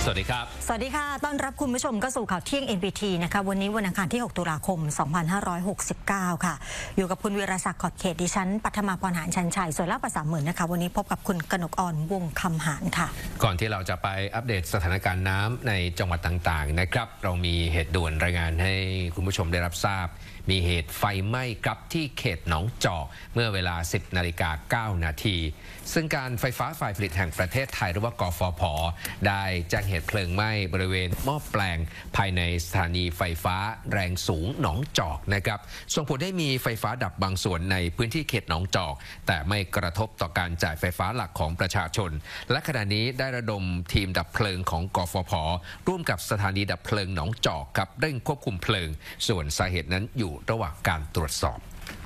สวัสดีครับสวัสดีค่ะต้อนรับคุณผู้ชมเข้าสู่ข่าวเที่ยง NBT นะคะวันนี้วันอังคารที่ 6 ตุลาคม 2569 ค่ะอยู่กับคุณวีรศักดิ์ขอบเขตดิฉันปัทมาพรหารชันชัยส่วนล่าภาษาเหมือนนะคะวันนี้พบกับคุณกนกอ่อนวงคำหารค่ะก่อนที่เราจะไปอัปเดตสถานการณ์น้ำในจังหวัดต่างๆนะครับเรามีเหตุด่วนรายงานให้คุณผู้ชมได้รับทราบมีเหตุไฟไหม้ครับที่เขตหนองจอกเมื่อเวลา 10:09 นาทีซึ่งการไฟฟ้าฝ่ายผลิตแห่งประเทศไทยหรือว่ากฟผ.ได้แจ้งเหตุเพลิงไหม้บริเวณหม้อแปลงภายในสถานีไฟฟ้าแรงสูงหนองจอกนะครับส่งผลให้มีไฟฟ้าดับบางส่วนในพื้นที่เขตหนองจอกแต่ไม่กระทบต่อการจ่ายไฟฟ้าหลักของประชาชนและขณะนี้ได้ระดมทีมดับเพลิงของกฟผ.ร่วมกับสถานีดับเพลิงหนองจอกครับเร่งควบคุมเพลิงส่วนสาเหตุนั้นอยู่ระหว่างการตรวจสอบ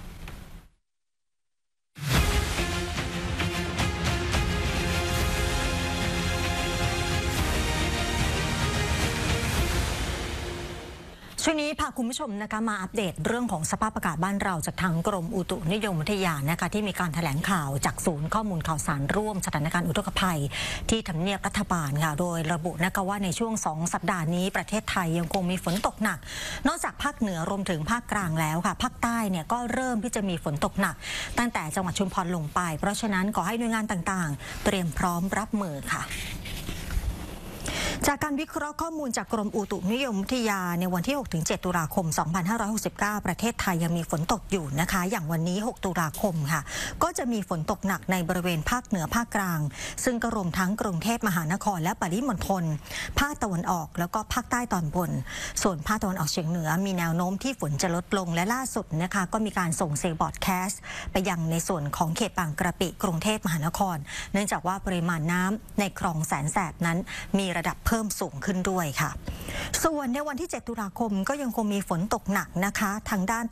ช่วงนี้พาคุณผู้ชมนะคะมาอัปเดตเรื่องของสภาพอากาศบ้านเราจากทางกรมอุตุนิยมวิทยานะคะที่มีการแถลงข่าวจากศูนย์ข้อมูลข่าวสารร่วมสถานการณ์อุทกภัยที่ทำเนียบรัฐบาลค่ะโดยระบุนะคะว่าในช่วง2 สัปดาห์นี้ประเทศไทยยังคงมีฝนตกหนักนอกจากภาคเหนือรวมถึงภาคกลางแล้วค่ะภาคใต้เนี่ยก็เริ่มที่จะมีฝนตกหนักตั้งแต่จังหวัดชุมพรลงไปเพราะฉะนั้นขอให้หน่วยงานต่างๆเตรียมพร้อมรับมือค่ะจากการวิเคราะห์ข้อมูลจากกรมอุตุนิยมวิทยาในวันที่ 6-7 ตุลาคม 2569 ประเทศไทยยังมีฝนตกอยู่นะคะอย่างวันนี้ 6 ตุลาคมค่ะก็จะมีฝนตกหนักในบริเวณภาคเหนือภาคกลางซึ่งก็รวมทั้งกรุงเทพมหานครและปริมณฑลภาคตะวันออกแล้วก็ภาคใต้ตอนบนส่วนภาคตะวันออกเฉียงเหนือมีแนวโน้มที่ฝนจะลดลงและล่าสุดนะคะก็มีการส่งเซลล์บอร์ดแคสต์ไปยังในส่วนของเขตบางกระปิกรุงเทพมหานครเนื่องจากว่าปริมาณน้ำในคลองแสนแสบนั้นมีระดับเพิ่มสูงขึ้นด้วยค่ะส่วนในวันที่ 7 ตุลาคมก็ยังคงมีฝนตกหนักนะคะทางด้าน